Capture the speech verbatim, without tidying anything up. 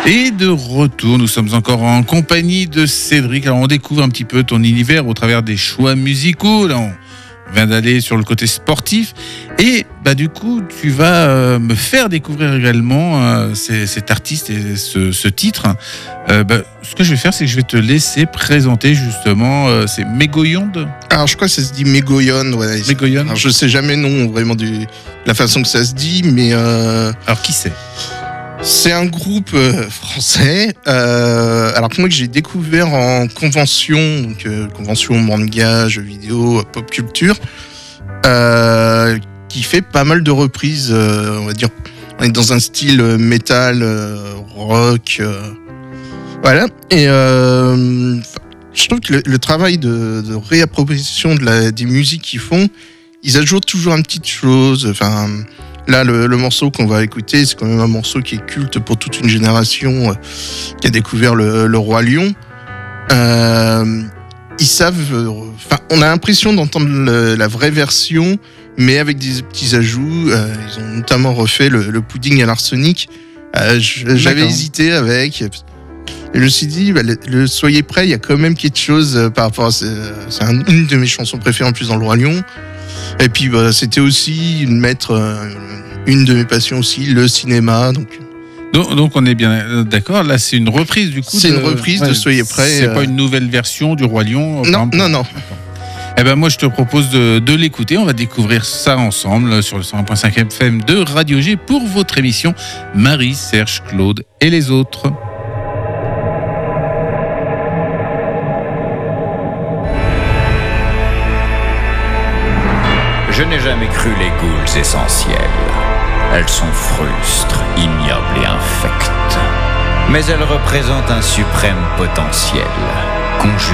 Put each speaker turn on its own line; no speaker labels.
Et de retour, nous sommes encore en compagnie de Cédric. Alors on découvre un petit peu ton univers au travers des choix musicaux. Là, on vient d'aller sur le côté sportif. Et bah, du coup, tu vas euh, me faire découvrir également euh, ces, cet artiste et ce, ce titre. Euh, bah, ce que je vais faire, c'est que je vais te laisser présenter justement euh, c'est Mégoyonde.
Alors je crois que ça se dit Mégoyonde. Ouais.
Mégoyonde.
Alors, je sais jamais non vraiment du la façon que ça se dit, mais euh...
alors qui c'est?
C'est un groupe euh, français. Euh, alors que moi que j'ai découvert en convention, donc euh, convention manga, jeux vidéo, pop culture, euh, qui fait pas mal de reprises. Euh, on va dire, on est dans un style métal, euh, rock, euh, voilà. Et euh, je trouve que le, le travail de, de réappropriation de la, des musiques qu'ils font, ils ajoutent toujours une petite chose. Enfin. Là, le, le morceau qu'on va écouter, c'est quand même un morceau qui est culte pour toute une génération euh, qui a découvert le, le Roi Lion. Euh, ils savent... Enfin, euh, on a l'impression d'entendre le, la vraie version, mais avec des petits ajouts. Euh, ils ont notamment refait le, le pudding à l'arsenic. Euh, j'avais hésité avec... Et je me suis dit, bah, le, le Soyez prêts, il y a quand même quelque chose euh, par rapport à... C'est, c'est un, une de mes chansons préférées en plus dans le Roi Lion. Et puis bah, c'était aussi mettre euh, une de mes passions aussi, le cinéma. Donc
donc, donc on est bien d'accord. Là c'est une reprise du coup.
C'est
de...
une reprise ouais, de Soyez prêts.
C'est
euh...
pas une nouvelle version du Roi Lion.
Non non non.
Eh ben moi je te propose de, de l'écouter. On va découvrir ça ensemble sur le cent un virgule cinq F M de Radio G pour votre émission Marie, Serge, Claude et les autres.
Je n'ai jamais cru les ghouls essentielles. Elles sont frustres, ignobles et infectes. Mais elles représentent un suprême potentiel, conjugué